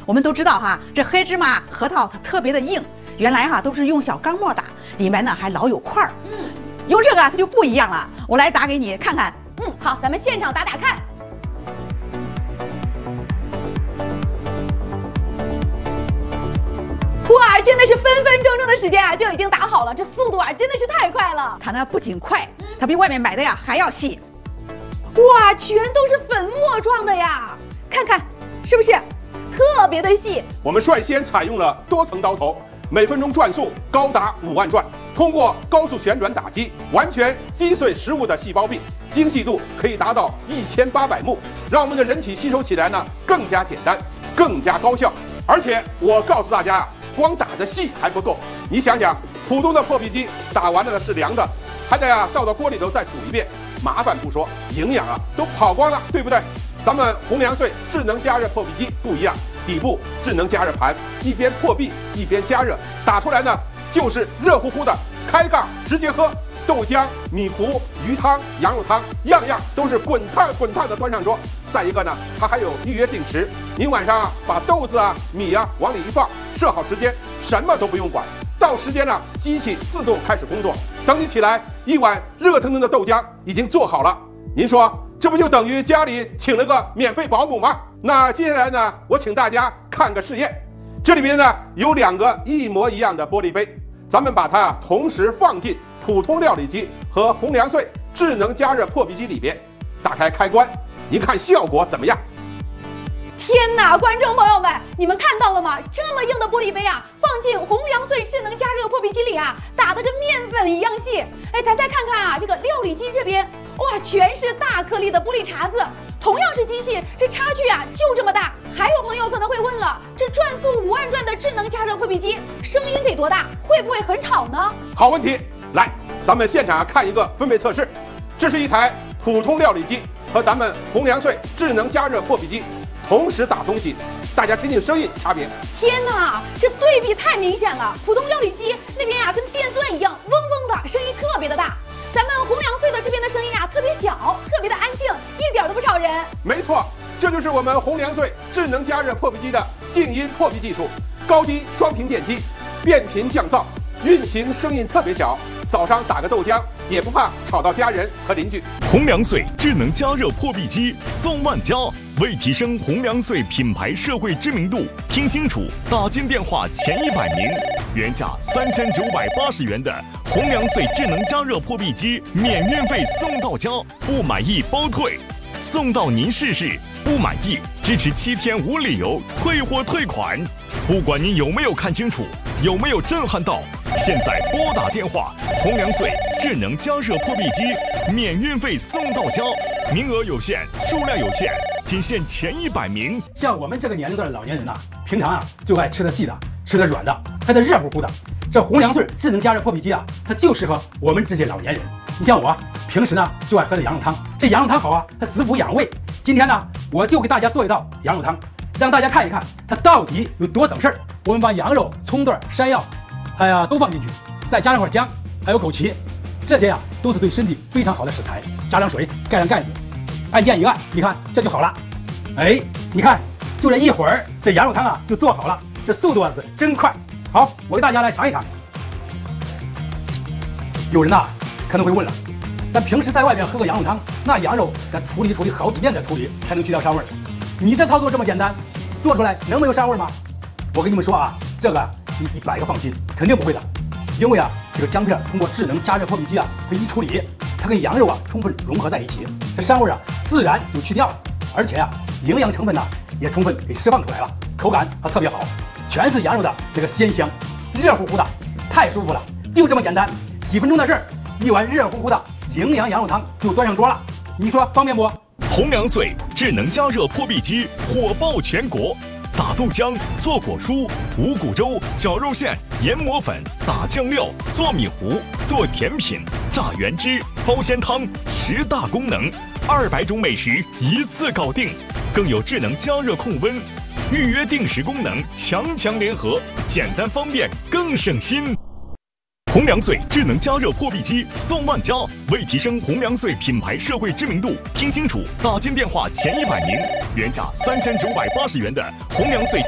我们都知道哈，这黑芝麻核桃它特别的硬，原来哈都是用小钢沫打，里面呢还老有块儿。用这个它就不一样了，我来打给你看看。 好，咱们现场打打看。哇，真的是分分钟钟的时间啊，就已经打好了，这速度啊真的是太快了。 它呢不仅快，它比外面买的呀还要细。 哇，全都是粉末状的呀，看看是不是特别的细？ 我们率先采用了多层刀头，每分钟转速高达5万转，通过高速旋转打击，完全击碎食物的细胞壁，精细度可以达到1800目，让我们的人体吸收起来呢更加简单，更加高效。而且我告诉大家啊，光打的细还不够，你想想，普通的破壁机打完了呢是凉的，还得倒到锅里头再煮一遍，麻烦不说，营养啊都跑光了，对不对？咱们红良穗智能加热破壁机不一样，底部智能加热盘，一边破壁一边加热，打出来呢就是热乎乎的，开盖直接喝。豆浆、米糊、鱼汤、羊肉汤，样样都是滚烫滚烫的端上桌。再一个呢，它还有预约定时，您晚上把豆子啊、米啊往里一放，设好时间，什么都不用管，到时间呢，机器自动开始工作。等你起来，一碗热腾腾的豆浆已经做好了。您说这不就等于家里请了个免费保姆吗？那接下来呢，我请大家看个试验。这里边呢有2个一模一样的玻璃杯，咱们把它同时放进普通料理机和红良穗智能加热破壁机里边，打开开关，您看效果怎么样？ 天哪，观众朋友们，你们看到了吗？这么硬的玻璃杯啊，放进红良穗智能加热破壁机里啊，打得跟面粉一样细。哎，咱再看看啊，这个料理机这边，哇，全是大颗粒的玻璃碴子。同样是机器，这差距啊就这么大。还有朋友可能会问了，这转速5万转的智能加热破壁机，声音得多大？会不会很吵呢？ 好问题，来，咱们现场看一个分贝测试。这是一台普通料理机和咱们红良穗智能加热破壁机同时打东西，大家听听声音差别。 天哪，这对比太明显了！普通料理机那边呀，跟电钻一样，嗡嗡的，声音特别的大。咱们红良穗的这边的声音啊，特别小，特别的安静，一点都不吵人。 没错，这就是我们红良穗智能加热破壁机的静音破壁技术，高低双频电机，变频降噪，运行声音特别小，早上打个豆浆也不怕吵到家人和邻居。 红良穗智能加热破壁机送万家，为提升红良穗品牌社会知名度，听清楚，打进电话前100名，原价3980元的红良穗智能加热破壁机免运费送到家，不满意包退，送到您试试，不满意支持7天无理由退货退款。不管您有没有看清楚，有没有震撼到，现在拨打电话，红良穗智能加热破壁机免运费送到家，名额有限，数量有限，仅限前100名。 像我们这个年龄段的老年人呐，平常啊就爱吃的细的，吃的软的，还得热乎乎的。这红良穗智能加热破壁机啊，它就适合我们这些老年人。你像我平时呢就爱喝这羊肉汤，这羊肉汤好啊，它滋补养胃。今天呢，我就给大家做一道羊肉汤，让大家看一看它到底有多省事儿。我们把羊肉、葱段、山药，都放进去，再加上会姜，还有枸杞，这些啊都是对身体非常好的食材。加上水，盖上盖子，按键一按，你看这就好了。哎，你看，就这一会儿，这羊肉汤啊就做好了，这速度啊是真快。好，我给大家来尝一尝。有人呐可能会问了，咱平时在外面喝个羊肉汤，那羊肉得处理好几遍再处理才能去掉膻味儿。你这操作这么简单，做出来能没有膻味吗？我跟你们说啊，这个你100个放心，肯定不会的。因为啊，这个姜片通过智能加热破壁机啊，这一处理，它跟羊肉啊充分融合在一起，这膻味啊自然就去掉了，而且啊，营养成分呢也充分给释放出来了，口感还特别好，全是羊肉的这个鲜香，热乎乎的，太舒服了。就这么简单，几分钟的事儿，一碗热乎乎的营养羊肉汤就端上桌了，你说方便不？ 红良穗智能加热破壁机火爆全国，打豆浆、做果蔬、五谷粥、绞肉馅、研磨粉、打酱料、做米糊、做甜品、榨原汁、煲鲜汤，10大功能，200种美食一次搞定，更有智能加热控温、预约定时功能，强联合，简单方便更省心。红良穗智能加热破壁机送万家，为提升红良穗品牌社会知名度，听清楚，打进电话前100名，原价3980元的红良穗